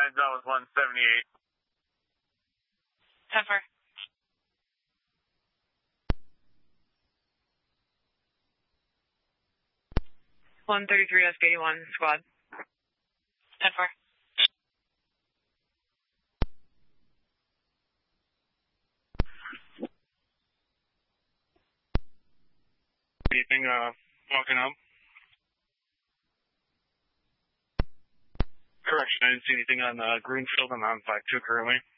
heads on with 178. 10-4. (133) SK81 squad. 10-4. Anything walking up? Correction, I didn't see anything on Greenfield. I'm on 5-2 currently.